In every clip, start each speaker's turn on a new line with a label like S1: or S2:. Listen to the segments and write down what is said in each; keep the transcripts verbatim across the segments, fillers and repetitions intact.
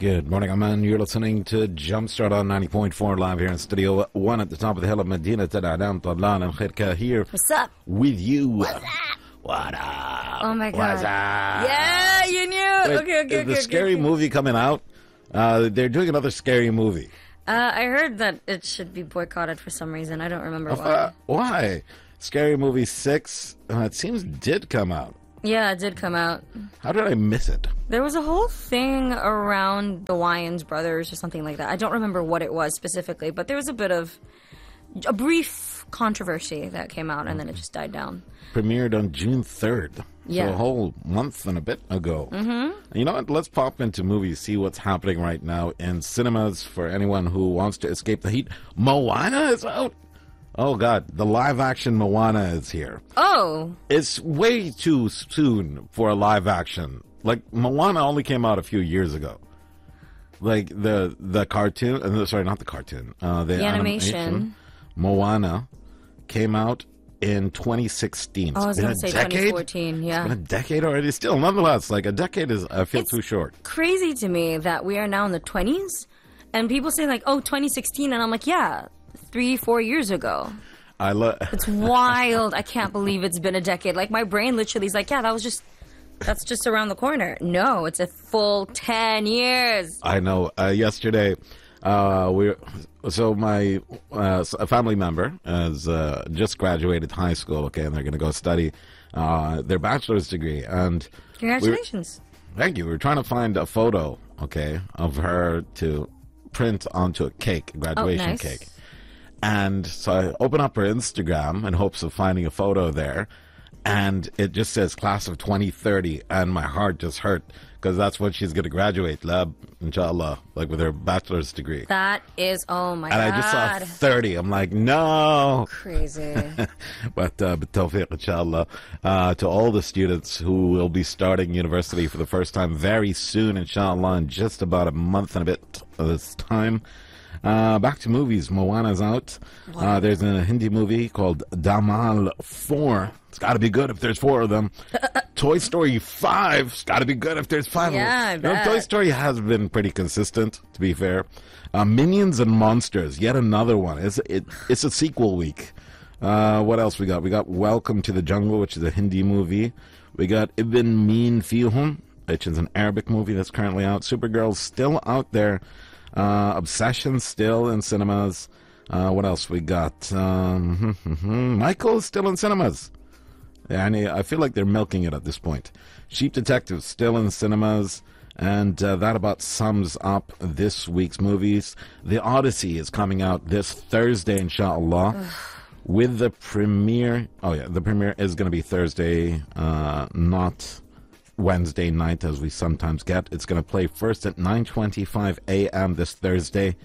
S1: Good morning, Aman. You're listening to Jumpstart on ninety point four live here in Studio One at the top of the hill of Medina. Tadadam Tadlan and Khirka here.
S2: What's up?
S1: With you.
S2: What's up?
S1: What up?
S2: Oh my God.
S1: What's up?
S2: Yeah, you knew.
S1: Wait,
S2: okay, okay,
S1: is
S2: okay.
S1: the
S2: okay,
S1: scary
S2: okay.
S1: movie coming out? Uh, they're doing another scary movie.
S2: Uh, I heard that it should be boycotted for some reason. I don't remember why.
S1: Uh, why? Scary Movie six, uh, it seems, did come out.
S2: Yeah, it did come out.
S1: How did I miss it?
S2: There was a whole thing around the Wayans brothers or something like that. I don't remember what it was specifically, but there was a bit of a brief controversy that came out, and then it just died down.
S1: Premiered on June third.
S2: Yeah.
S1: So a whole month and a bit ago. Mm-hmm. You know what? Let's pop into movies, see what's happening right now in cinemas for anyone who wants to escape the heat. Moana is out. Oh, God. The live-action Moana is here.
S2: Oh.
S1: It's way too soon for a live-action. Like, Moana only came out a few years ago. Like, the the cartoon... Uh, sorry, not the cartoon. Uh, the,
S2: The animation.
S1: animation. Moana came out in twenty sixteen.
S2: Oh, I was
S1: It's been
S2: going to
S1: a
S2: say
S1: decade?
S2: twenty fourteen, yeah.
S1: It's been a decade already. Still, nonetheless, like, a decade is... I feel
S2: It's
S1: too short.
S2: crazy to me that we are now in the twenties, and people say, like, oh, twenty sixteen, and I'm like, yeah, three, four years ago.
S1: I love...
S2: It's wild. I can't believe it's been a decade. Like, my brain literally is like, yeah, that was just... That's just around the corner. No, it's a full ten years.
S1: I know. Uh, yesterday, uh, we so my uh, a family member has uh, just graduated high school. Okay, and they're going to go study uh, their bachelor's degree. And
S2: Congratulations.
S1: we were, thank you. We were trying to find a photo, okay, of her to print onto a cake, a graduation
S2: Oh, nice.
S1: cake. And so I open up her Instagram in hopes of finding a photo there. And it just says class of twenty thirty, and my heart just hurt because that's when she's going to graduate, lab, inshallah, like with her bachelor's degree.
S2: That is, oh my
S1: And
S2: God.
S1: I just saw thirty. I'm like, no.
S2: Crazy.
S1: But uh, bitawfiq, inshallah, uh, to all the students who will be starting university for the first time very soon, inshallah, in just about a month and a bit of this time. Uh, back to movies. Moana's out. Uh, there's a Hindi movie called Damal four. It's got to be good if there's four of them. Toy Story five. It's got to be good if there's five
S2: Yeah, I
S1: of them. You know,
S2: bet.
S1: Toy Story has been pretty consistent, to be fair. Uh, Minions and Monsters. Yet another one. It's, it, it's a sequel week. Uh, what else we got? We got Welcome to the Jungle, which is a Hindi movie. We got Ibn Min Fihum, which is an Arabic movie that's currently out. Supergirl's still out there. Uh, Obsession still in cinemas. Uh, what else we got? Um, Michael is still in cinemas. And I feel like they're milking it at this point. Sheep Detective still in cinemas. And uh, that about sums up this week's movies. The Odyssey is coming out this Thursday, inshallah. With the premiere. Oh, yeah, the premiere is going to be Thursday, uh, not Wednesday night as we sometimes get. It's going to play first at nine twenty-five a.m. this Thursday.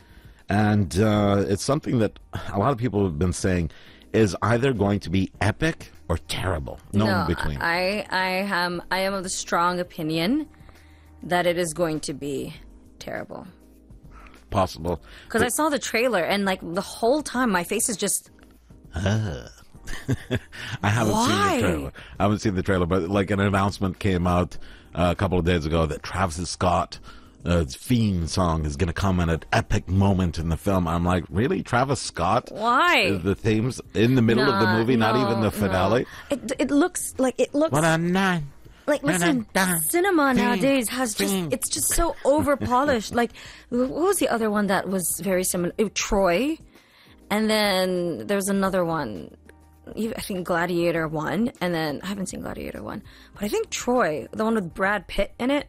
S1: And uh, it's something that a lot of people have been saying is either going to be epic or terrible. No,
S2: no
S1: in between.
S2: I, I, am, I am of the strong opinion that it is going to be terrible.
S1: Possible.
S2: Because I saw the trailer, and like the whole time my face is just...
S1: Uh. I haven't
S2: Why?
S1: seen the trailer. I haven't seen the trailer, but like an announcement came out uh, a couple of days ago that Travis Scott uh, Fiend song is going to come at an epic moment in the film. I'm like, really? Travis Scott?
S2: Why?
S1: The themes in the middle of the
S2: Nah,
S1: movie, not
S2: no,
S1: even the finale?
S2: no. It, it looks like it looks...
S1: What a nine.
S2: Like, listen, cinema nowadays has just, it's just so over-polished. Like, what was the other one that was very similar? It, Troy. And then there's another one, I think Gladiator one. And then, I haven't seen Gladiator one. But I think Troy, the one with Brad Pitt in it,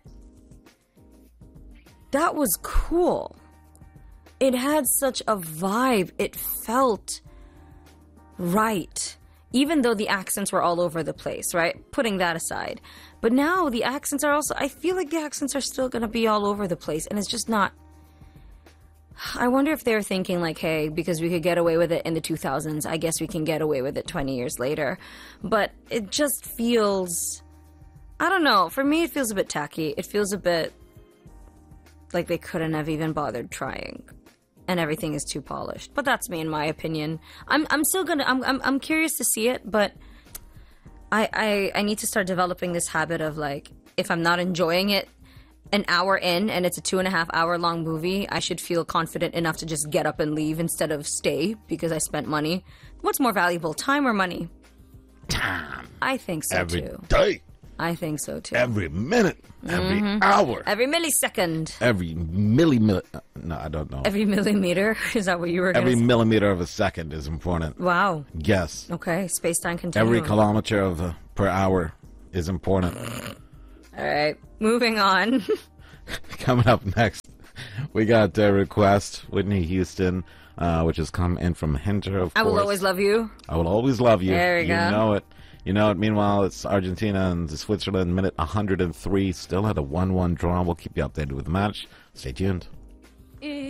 S2: that was cool. It had such a vibe. It felt right. Even though the accents were all over the place, right? Putting that aside. But now the accents are also... I feel like the accents are still going to be all over the place. And it's just not... I wonder if they're thinking like, hey, because we could get away with it in the two thousands, I guess we can get away with it twenty years later. But it just feels... I don't know. For me, it feels a bit tacky. It feels a bit like they couldn't have even bothered trying. And everything is too polished. But that's me, in my opinion. I'm I'm still gonna I'm I'm I'm curious to see it, but I I I need to start developing this habit of like, if I'm not enjoying it, an hour in and it's a two and a half hour long movie, I should feel confident enough to just get up and leave instead of stay because I spent money. What's more valuable, time or money?
S1: Time.
S2: I think so
S1: Every
S2: too.
S1: day.
S2: I think so too.
S1: Every minute. Every
S2: Mm-hmm.
S1: hour.
S2: Every millisecond.
S1: Every milli, milli No, I don't know.
S2: Every millimeter. Is that what you were going to
S1: Every
S2: say?
S1: millimeter of a second is important.
S2: Wow.
S1: Yes.
S2: Okay. Space time continuum.
S1: Every kilometer of uh, per hour is important.
S2: All right. Moving on.
S1: Coming up next, we got a request, Whitney Houston, uh, which has come in from Hinter, of
S2: I
S1: course.
S2: will always love you.
S1: I will always love you.
S2: There we
S1: you
S2: go.
S1: know it. You know it. Meanwhile, it's Argentina and Switzerland, minute one hundred three, still at a one one draw. We'll keep you updated with the match. Stay tuned.